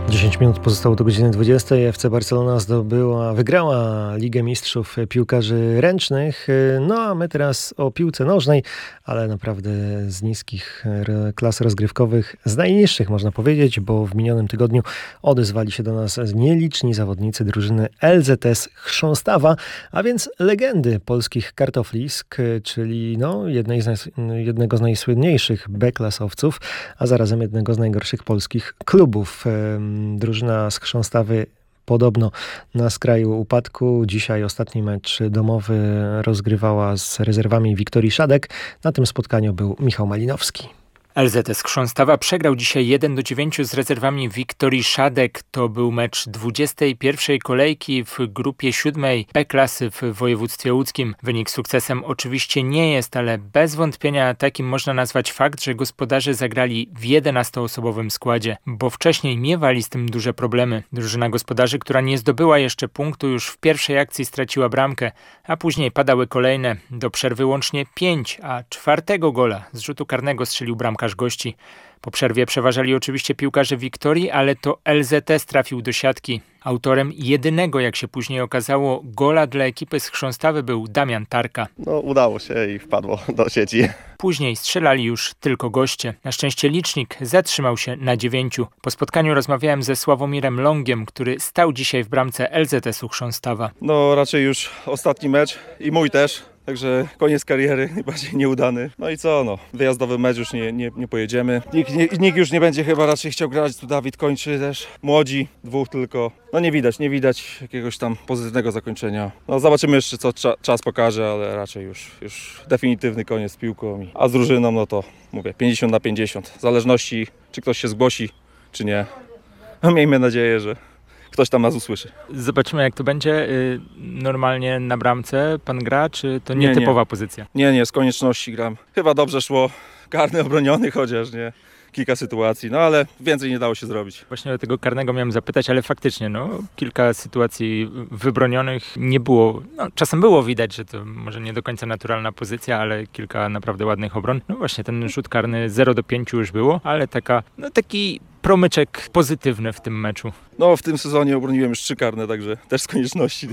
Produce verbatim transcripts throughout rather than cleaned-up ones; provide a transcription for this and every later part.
dziesięć minut pozostało do godziny dwudziestej. F C Barcelona zdobyła, wygrała Ligę Mistrzów Piłkarzy Ręcznych. No a my teraz o piłce nożnej, ale naprawdę z niskich klas rozgrywkowych, z najniższych można powiedzieć, bo w minionym tygodniu odezwali się do nas nieliczni zawodnicy drużyny L Z S Chrząstawa, a więc legendy polskich kartoflisk, czyli no, jednej z naj, jednego z najsłynniejszych B-klasowców, a zarazem jednego z najgorszych polskich klubów. Drużyna z Chrząstawy podobno na skraju upadku. Dzisiaj ostatni mecz domowy rozgrywała z rezerwami Wiktorii Szadek. Na tym spotkaniu był Michał Malinowski. L Z S Chrząstawa przegrał dzisiaj jeden do dziewięciu z rezerwami Wiktorii Szadek. To był mecz dwudziestej pierwszej kolejki w grupie siódmej B-klasy w województwie łódzkim. Wynik sukcesem oczywiście nie jest, ale bez wątpienia takim można nazwać fakt, że gospodarze zagrali w jedenastoosobowym składzie, bo wcześniej miewali z tym duże problemy. Drużyna gospodarzy, która nie zdobyła jeszcze punktu, już w pierwszej akcji straciła bramkę, a później padały kolejne. Do przerwy łącznie pięć, a czwartego gola z rzutu karnego strzelił bramkarz gości. Po przerwie przeważali oczywiście piłkarze Wiktorii, ale to L Z S trafił do siatki. Autorem jedynego, jak się później okazało, gola dla ekipy z Chrząstawy był Damian Tarka. No udało się i wpadło do sieci. Później strzelali już tylko goście. Na szczęście licznik zatrzymał się na dziewięciu. Po spotkaniu rozmawiałem ze Sławomirem Longiem, który stał dzisiaj w bramce L Z S-u Chrząstawa. No raczej już ostatni mecz i mój też. Także koniec kariery, najbardziej nieudany. No i co, no, wyjazdowy mecz już nie, nie, nie pojedziemy. Nikt, nie, nikt już nie będzie chyba raczej chciał grać, tu Dawid kończy też. Młodzi, dwóch tylko. No nie widać, nie widać jakiegoś tam pozytywnego zakończenia. No zobaczymy jeszcze, co cza, czas pokaże, ale raczej już, już definitywny koniec z piłką. A z drużyną, no to mówię, pięćdziesiąt na pięćdziesiąt. W zależności, czy ktoś się zgłosi, czy nie. No miejmy nadzieję, że ktoś tam nas usłyszy. Zobaczymy, jak to będzie. Normalnie na bramce pan gra, czy to nietypowa nie, nie. pozycja? Nie, nie, z konieczności gram. Chyba dobrze szło. Karny obroniony chociaż, nie? Kilka sytuacji, no ale więcej nie dało się zrobić. Właśnie do tego karnego miałem zapytać, ale faktycznie, no, kilka sytuacji wybronionych nie było. No, czasem było widać, że to może nie do końca naturalna pozycja, ale kilka naprawdę ładnych obron. No właśnie, ten rzut karny zero do pięciu już było, ale taka, no taki promyczek pozytywny w tym meczu. No w tym sezonie obroniłem już trzy karne, także też z konieczności.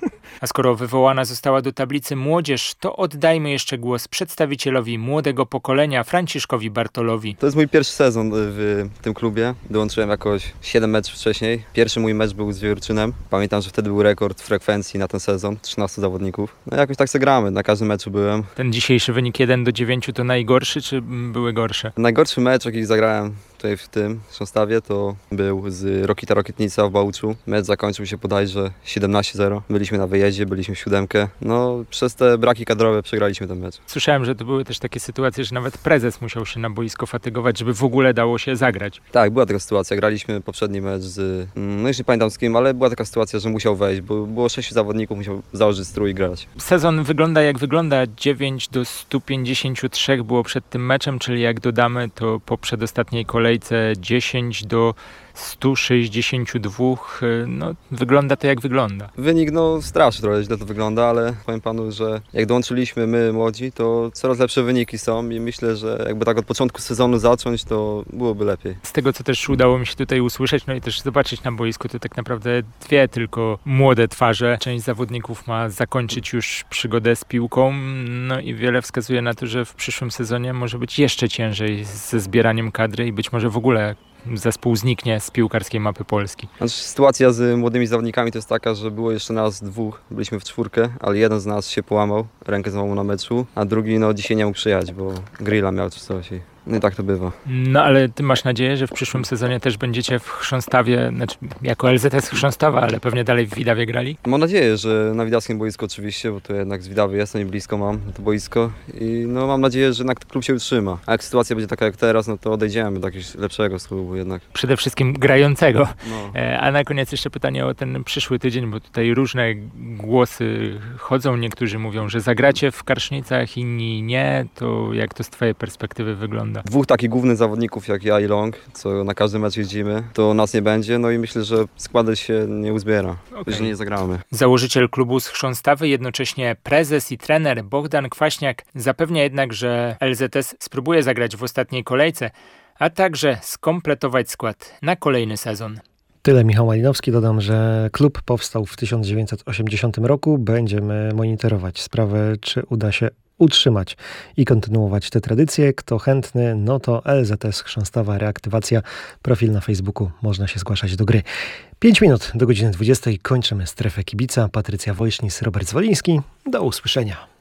A skoro wywołana została do tablicy młodzież, to oddajmy jeszcze głos przedstawicielowi młodego pokolenia, Franciszkowi Bartolowi. To jest mój pierwszy sezon w tym klubie. Dołączyłem jakoś siedem meczów wcześniej. Pierwszy mój mecz był z Wiewiórczynem. Pamiętam, że wtedy był rekord frekwencji na ten sezon, trzynastu zawodników. No jakoś tak se gramy, na każdym meczu byłem. Ten dzisiejszy wynik jeden do dziewięciu to najgorszy, czy były gorsze? Najgorszy mecz, jaki zagrałem tutaj w tym Chrząstawie, to był z Rokita Rokietnica w Bałuczu. Mecz zakończył się bodajże siedemnaście zero. Byliśmy na wyjeździe, byliśmy w siódemkę. No przez te braki kadrowe przegraliśmy ten mecz. Słyszałem, że to były też takie sytuacje, że nawet prezes musiał się na boisko fatygować, żeby w ogóle dało się zagrać. Tak, była taka sytuacja. Graliśmy poprzedni mecz z, no już nie pamiętam z kim, ale była taka sytuacja, że musiał wejść, bo było sześciu zawodników, musiał założyć strój i grać. Sezon wygląda jak wygląda. dziewięć do stu pięćdziesięciu trzech było przed tym meczem, czyli jak dodamy, to po przedostatniej kolejce dziesięć do stu sześćdziesięciu dwóch, no wygląda to jak wygląda. Wynik no strasznie trochę źle to wygląda, ale powiem panu, że jak dołączyliśmy my młodzi, to coraz lepsze wyniki są i myślę, że jakby tak od początku sezonu zacząć, to byłoby lepiej. Z tego, co też udało mi się tutaj usłyszeć, no i też zobaczyć na boisku, to tak naprawdę dwie tylko młode twarze. Część zawodników ma zakończyć już przygodę z piłką, no i wiele wskazuje na to, że w przyszłym sezonie może być jeszcze ciężej ze zbieraniem kadry i być może w ogóle zespół zniknie z piłkarskiej mapy Polski. Znaczy, sytuacja z młodymi zawodnikami to jest taka, że było jeszcze nas dwóch, byliśmy w czwórkę, ale jeden z nas się połamał, rękę złamał na meczu, a drugi no dzisiaj nie mógł przyjechać, bo grilla miał czy coś i no i tak to bywa. No ale ty masz nadzieję, że w przyszłym sezonie też będziecie w Chrząstawie, znaczy jako L Z S Chrząstawa, ale pewnie dalej w Widawie grali? Mam nadzieję, że na widawskim boisku oczywiście, bo to jednak z Widawy jestem i blisko mam to boisko i no mam nadzieję, że jednak klub się utrzyma. A jak sytuacja będzie taka jak teraz, no to odejdziemy do jakiegoś lepszego z klubu jednak. Przede wszystkim grającego. No. A na koniec jeszcze pytanie o ten przyszły tydzień, bo tutaj różne głosy chodzą. Niektórzy mówią, że zagracie w Karsznicach, inni nie. To jak to z twojej perspektywy wygląda? Dwóch takich głównych zawodników jak ja i Long, co na każdy mecz jeździmy, to nas nie będzie, no i myślę, że składy się nie uzbiera, okay. że nie zagramy. Założyciel klubu z Chrząstawy, jednocześnie prezes i trener Bogdan Kwaśniak zapewnia jednak, że L Z S spróbuje zagrać w ostatniej kolejce, a także skompletować skład na kolejny sezon. Tyle Michał Malinowski. Dodam, że klub powstał w tysiąc dziewięćset osiemdziesiątym roku. Będziemy monitorować sprawę, czy uda się utrzymać i kontynuować te tradycje. Kto chętny, no to L Z S Chrząstawa Reaktywacja. Profil na Facebooku, można się zgłaszać do gry. Pięć minut do godziny dwudziestej kończymy Strefę Kibica. Patrycja Wojsznis, Robert Zwoliński. Do usłyszenia.